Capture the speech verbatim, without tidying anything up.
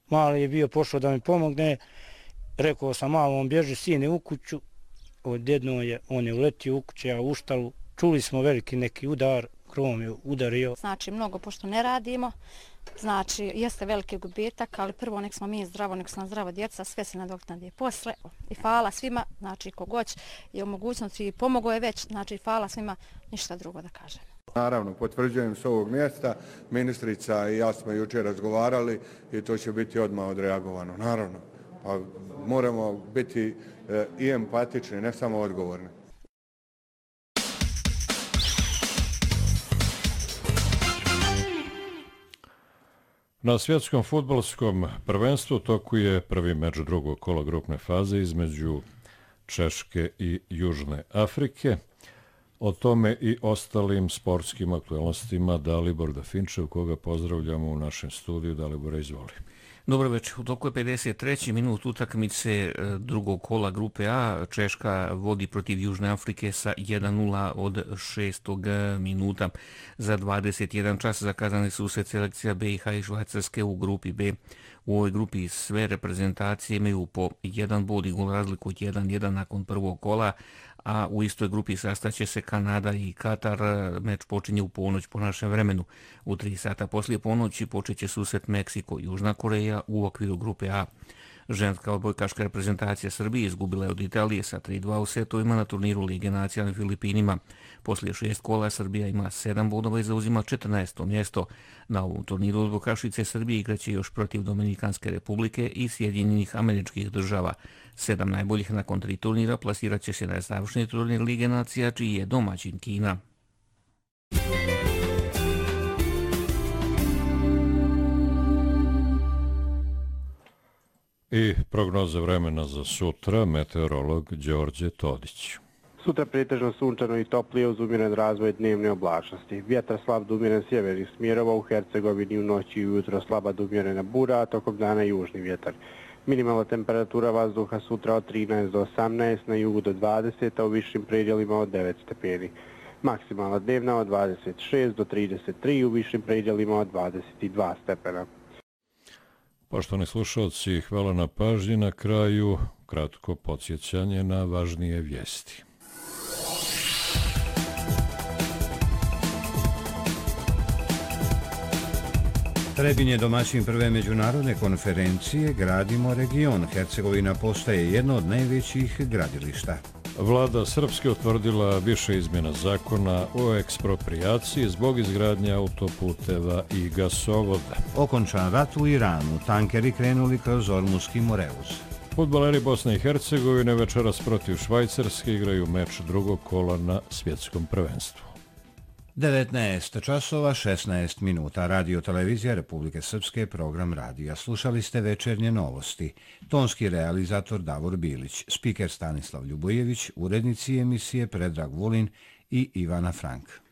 Mali je bio pošao da mi pomogne, rekao sam malom bježi sine u kuću, odjedno je, on je uletio u kuću, ja u štalu, čuli smo veliki neki udar, krom je udario. Znači mnogo pošto ne radimo, znači jeste veliki gubitak, ali prvo nek smo mi zdravo, nek su nam zdravo djeca, sve se nadoknadi posle i hvala svima, znači kogoć je u mogućnosti pomogao je već, znači hvala svima, ništa drugo da kažem. Naravno, potvrđujem s ovog mjesta, ministrica i ja smo jučer razgovarali i to će biti odmah odreagovano, naravno. Pa moramo biti e, i empatični, ne samo odgovorni. Na svjetskom fudbalskom prvenstvu toku je prvi meč drugog kola grupne faze između Češke i Južne Afrike. O tome i ostalim sportskim aktualnostima Dalibor Dafinčev, koga pozdravljamo u našem studiju. Dalibore, izvoli. Dobro večer. U toku je pedeset treći minut utakmice drugog kola grupe A. Češka vodi protiv Južne Afrike sa jedan nula od šestog minuta. Za dvadeset jedan čas zakazane su se selekcija B i H i Švajcarske u grupi B. U ovoj grupi sve reprezentacije imaju po jedan bod i gol razliku od jedan jedan nakon prvog kola, a u istoj grupi sastaće se Kanada i Katar. Meč počinje u ponoć po našem vremenu. U tri sata poslije ponoći počeće susret Meksiko i Južna Koreja u okviru grupe A. Ženska odbojkaška reprezentacija Srbije izgubila je od Italije sa tri dva u setovima na turniru Lige nacija na Filipinima. Poslije šest kola Srbija ima sedam bodova i zauzima četrnaesto mjesto. Na ovom turniru odbojkašice Srbije igraće još protiv Dominikanske republike i Sjedinjenih Američkih Država. Sedam najboljih nakon tri turnira plasirat će se na završni turnir Lige nacija, čiji je domaćin Kina. I prognoza vremena za sutra, meteorolog Đorđe Todić. Sutra pretežno sunčano i toplije uz umjeren razvoj dnevne oblačnosti. Vjetar slab do umjeren sjevernih smjerova, u Hercegovini u noći i ujutro slaba do umjerena bura, a tokom dana južni vjetar. Minimalna temperatura vazduha sutra od trinaest do osamnaest, na jugu do dvadeset, a u višim predjelima od devet stepeni. Maksimalna dnevna od dvadeset šest do trideset tri, u višim predjelima od dvadeset dva stepena. Poštovani slušalci, hvala na pažnji. Na kraju kratko podsjećanje na važnije vijesti. Trebinje je domaćin prve međunarodne konferencije Gradimo region. Hercegovina postaje jedno od najvećih gradilišta. Vlada Srpske utvrdila više izmjena zakona o eksproprijaciji zbog izgradnje autoputeva i gasovoda. Okončan rat u Iranu, tankeri krenuli kroz Ormuski Moreuz. Fudbaleri Bosne i Hercegovine večeras protiv Švajcarske igraju meč drugog kola na svjetskom prvenstvu. devetnaest časova šesnaest minuta. Radio Televizija Republike Srpske, program radija. Slušali ste večernje novosti. Tonski realizator Davor Bilić, spiker Stanislav Ljubojević, urednici emisije Predrag Vulin i Ivana Frank.